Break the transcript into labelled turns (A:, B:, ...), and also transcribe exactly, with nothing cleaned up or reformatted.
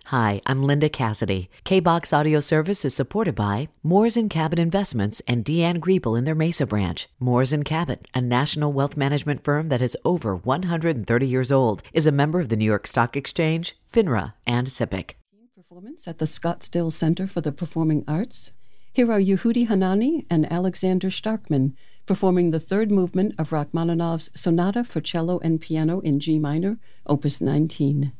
A: Hi, I'm Linda Cassidy. K-Box Audio Service is supported by Moores and Cabot Investments and Deanne Griebel in their Mesa branch. Moores and Cabot, a national wealth management firm that is over one hundred thirty years old, is a member of the New York Stock Exchange, FINRA, and SIPC.
B: Performance at the Scottsdale Center for the Performing Arts. Here are Yehudi Hanani and Alexander Starkman performing the third movement of Rachmaninoff's Sonata for Cello and Piano in G minor, Opus nineteen.